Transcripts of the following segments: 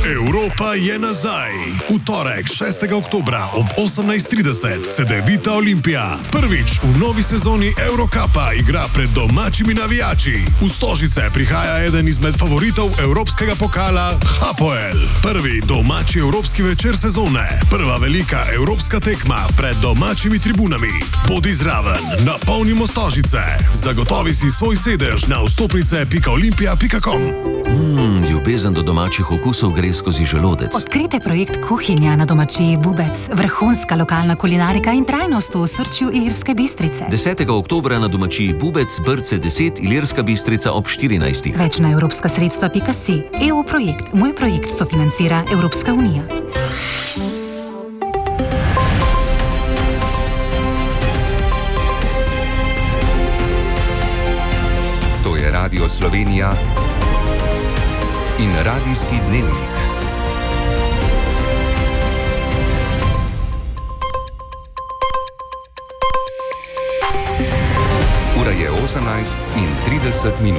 Evropa je nazaj. V torek 6. oktobra ob 18:30 Cedevita Olimpija prvič v novi sezoni Eurocupa igra pred domačimi navijači. V Stožice prihaja eden izmed favoritov evropskega pokala Hapoel. Prvi domači evropski večer sezone. Prva velika evropska tekma pred domačimi tribunami. Bodi zraven, napolnimo Stožice. Zagotovi si svoj sedež na vstopnice.olimpija.com. Ljubezen do domačih okusov gre skozi želodec. Odkrite projekt Kuhinja na domačiji Bubec. Vrhunska lokalna kulinarika in trajnost v osrčju Ilirske Bistrice. 10. oktobra na domačiji Bubec, Brce 10, Ilirska Bistrica ob 14. Več na evropska sredstva.si. EU projekt. Moj projekt sofinancira Evropska unija. To je Radio Slovenija in Radijski dnevnik. Ura je 18:30.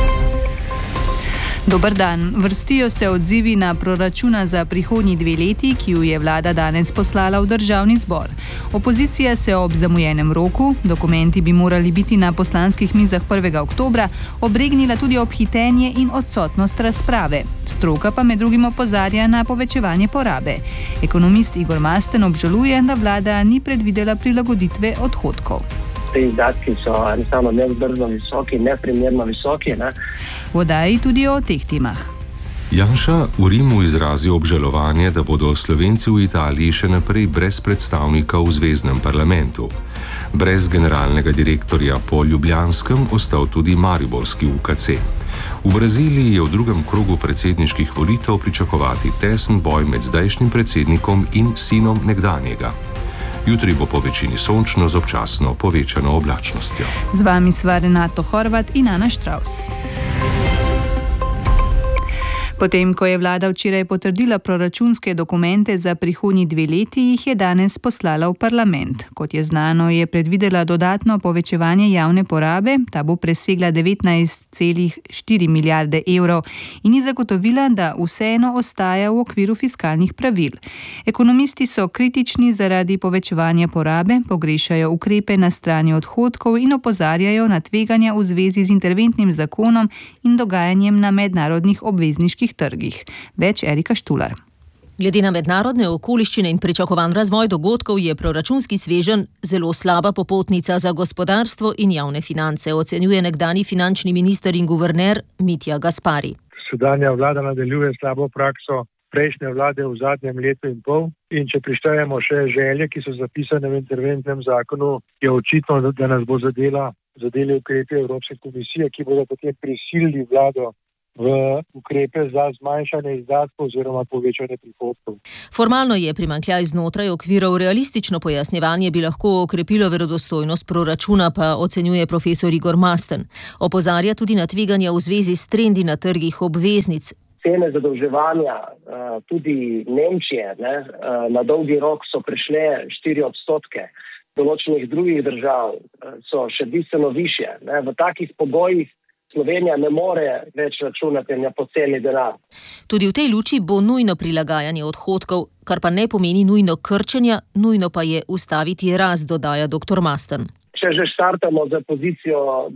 Dober dan. Vrstijo se odzivi na proračuna za prihodnji 2 leti, ki ju je vlada danes poslala v državni zbor. Opozicija se ob zamujenem roku, dokumenti bi morali biti na poslanskih mizah 1. oktobra, obregnila tudi ob hitenje in odsotnost razprave. Stroka pa med drugim opozarja na povečevanje porabe. Ekonomist Igor Masten obžaluje, da vlada ni predvidela prilagoditve odhodkov. Te izdatki so enostavno nevzdržno visoki, neprimerno visoki. V oddaji tudi o teh temah. Janša v Rimu izrazil obžalovanje, da bodo Slovenci v Italiji še naprej brez predstavnika v zveznem parlamentu. Brez generalnega direktorja po ljubljanskem ostal tudi mariborski UKC. V Braziliji je v drugem krogu predsedniških volitev pričakovati tesen boj med zdajšnjim predsednikom in sinom nekdanjega. Jutri bo po večini sončno z občasno povečano oblačnostjo. Z vami sva Renato Horvat in Ana Štravs. Potem, ko je vlada včeraj potrdila proračunske dokumente za prihodnji 2 leti, jih je danes poslala v parlament. Kot je znano, je predvidela dodatno povečevanje javne porabe, ta bo presegla 19,4 milijarde evrov in ji zagotovila, da vseeno ostaja v okviru fiskalnih pravil. Ekonomisti so kritični zaradi povečevanja porabe, pogrešajo ukrepe na strani odhodkov in opozarjajo na tveganja v zvezi z interventnim zakonom in dogajanjem na mednarodnih obvezniških trgih. Več Erika Štular. Glede na mednarodne okoliščine in pričakovan razvoj dogodkov je proračunski sveženj zelo slaba popotnica za gospodarstvo in javne finance, ocenjuje nekdanji finančni minister in guverner Mitja Gaspari. Sedanja vlada nadaljuje slabo prakso prejšnje vlade v zadnjem letu in pol in če prištejemo še želje, ki so zapisane v interventnem zakonu, je očitno, da nas bo zadeli ukrepi Evropske komisije, ki bodo potem prisilili vlado v ukrepe za zmanjšanje izdatkov oziroma povečanje prihodkov. Formalno je primanjkljaj znotraj okvirov, realistično pojasnjevanje bi lahko okrepilo verodostojnost proračuna, pa ocenjuje profesor Igor Masten. Opozarja tudi na tveganja v zvezi s trendi na trgih obveznic. Cene zadolževanja tudi Nemčije na dolgi rok so prešle 4%. Določenih drugih držav so še bistveno višje. V takih pogojih Slovenija ne more več računati na poceni denar. Tudi v tej luči bo nujno prilagajanje odhodkov, kar pa ne pomeni nujno krčenja, nujno pa je ustaviti rast, dodaja dr. Masten. Če že štartamo za pozicijo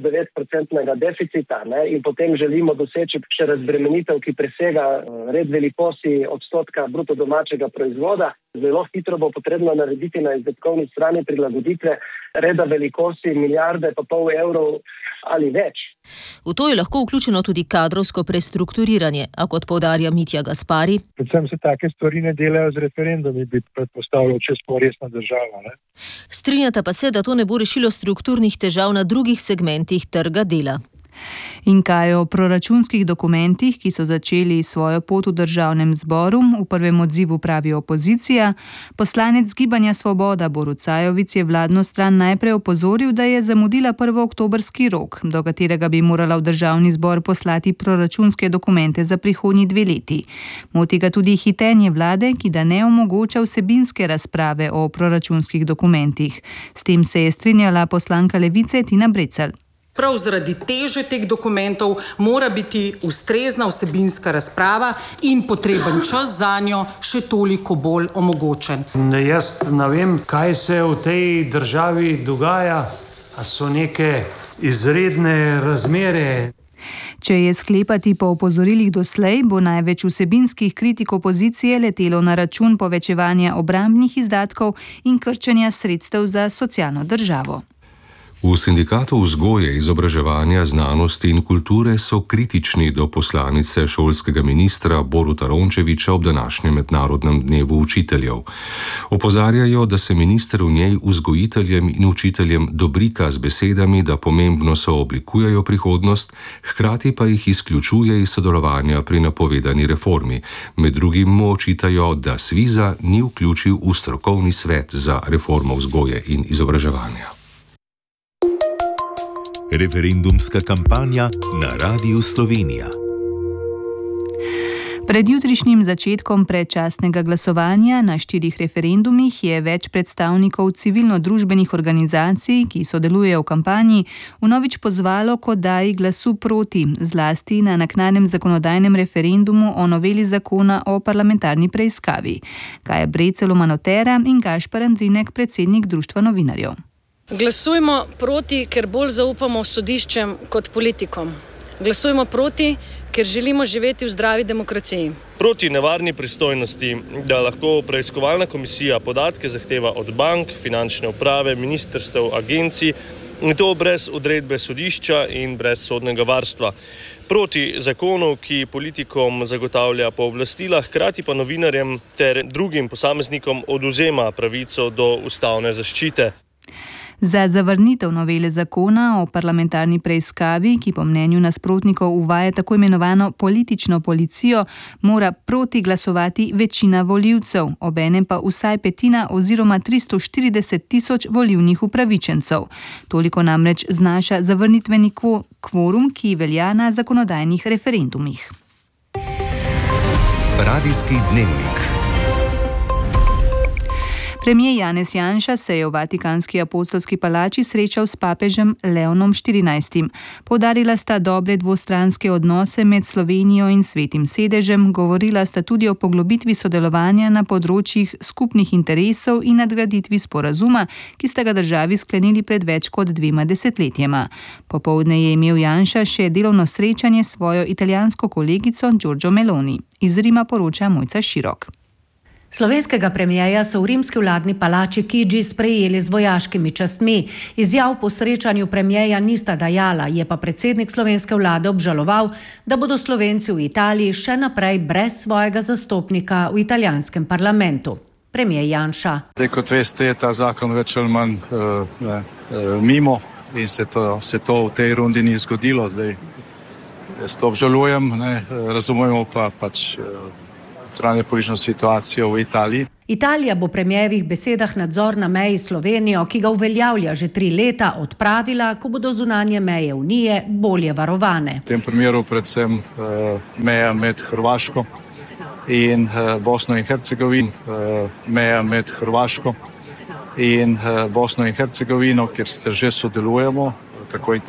2,9% deficita in potem želimo doseči še razbremenitev, ki presega red velikosti odstotka bruto domačega proizvoda, zelo hitro bo potrebno narediti na izdatkovni strani prilagoditve reda velikosti milijarde pa pol evrov ali več. V to je lahko vključeno tudi kadrovsko prestrukturiranje, a kot poudarja Mitja Gaspari. Predvsem se take stvari ne delajo z referendumi, bi predpostavljal, če smo resna država. Strinjata pa se, da to ne bo rešilo strukturnih težav na drugih segmentih trga dela. In kaj o proračunskih dokumentih, ki so začeli svojo pot v državnem zboru, v prvem odzivu pravi opozicija. Poslanec Gibanja Svoboda Borut Sajovic je vladno stran najprej opozoril, da je zamudila 1. oktobrski rok, do katerega bi morala v državni zbor poslati proračunske dokumente za prihodnji 2 leti. Moti ga tudi hitenje vlade, ki da ne omogoča vsebinske razprave o proračunskih dokumentih. S tem se je strinjala poslanka Levice Tina Brecelj. prav zaradi teže teh dokumentov mora biti ustrezna vsebinska razprava in potreben čas zanjo še toliko bolj omogočen. Jaz ne vem, kaj se v tej državi dogaja, a so neke izredne razmere. Če je sklepati po opozorilih doslej, bo največ vsebinskih kritik opozicije letelo na račun povečevanja obrambnih izdatkov in krčenja sredstev za socialno državo. V Sindikatu vzgoje, izobraževanja, znanosti in kulture so kritični do poslanice šolskega ministra Boruta Rončevića ob današnjem mednarodnem dnevu učiteljev. Opozarjajo, da se minister v njej vzgojiteljem in učiteljem dobrika z besedami, da pomembno sooblikujejo prihodnost, hkrati pa jih izključuje iz sodelovanja pri napovedani reformi. Med drugim mu očitajo, da Sviza ni vključil v strokovni svet za reformo vzgoje in izobraževanja. Referendumska kampanja na Radiu Slovenija. Pred jutrišnjim začetkom predčasnega glasovanja na 4 referendumih je več predstavnikov civilno-družbenih organizacij, ki sodelujejo v kampanji, vnovič pozvalo k oddaji glasu proti, zlasti na naknadnem zakonodajnem referendumu o noveli zakona o parlamentarni preiskavi. Kaja Brecelj, Manotera in Gašper Andrinek, predsednik Društva novinarjev. Glasujmo proti, ker bolj zaupamo sodiščem kot politikom. Glasujmo proti, ker želimo živeti v zdravi demokraciji. Proti nevarni pristojnosti, da lahko preiskovalna komisija podatke zahteva od bank, finančne uprave, ministrstev, agencij, in to brez odredbe sodišča in brez sodnega varstva. Proti zakonu, ki politikom zagotavlja pooblastila, hkrati pa novinarjem ter drugim posameznikom odvzema pravico do ustavne zaščite. Za zavrnitev novele zakona o parlamentarni preiskavi, ki po mnenju nasprotnikov uvaja tako imenovano politično policijo, mora proti glasovati večina volivcev, obenem pa vsaj petina oziroma 340 tisoč volivnih upravičencev. Toliko namreč znaša zavrnitveni kvorum, ki velja na zakonodajnih referendumih. Radijski dnevnik. Premier Janez Janša se je v Vatikanski apostolski palači srečal s papežem Leonom XIV. Poudarila sta dobre dvostranske odnose med Slovenijo in Svetim sedežem, govorila sta tudi o poglobitvi sodelovanja na področjih skupnih interesov in nadgraditvi sporazuma, ki sta ga državi sklenili pred več kot 2 desetletjema. Popoldne je imel Janša še delovno srečanje s svojo italijansko kolegico Giorgio Meloni. Iz Rima poroča Mojca Širok. Slovenskega premierja so v rimski vladni palači Chigi sprejeli z vojaškimi častmi. Izjav po srečanju premierja nista dajala, je pa predsednik slovenske vlade obžaloval, da bodo Slovenci v Italiji še naprej brez svojega zastopnika v italijanskem parlamentu. Premier Janša. Kot veste, je ta zakon več ali manj mimo in se to v tej rundi ni zgodilo. Jaz to obžalujem, razumemo pa trajno politično situacijo v Italiji. Italija bo premierjevih besedah nadzor na meji s Slovenijo, ki ga uveljavlja že 3 leta, odpravila, ko bodo zunanje meje Unije bolje varovane. V tem primeru predvsem meja med Hrvaško in Bosno in Hercegovino, meja med Hrvaško in Bosno in Hercegovino, kjer se že sodelujemo, tako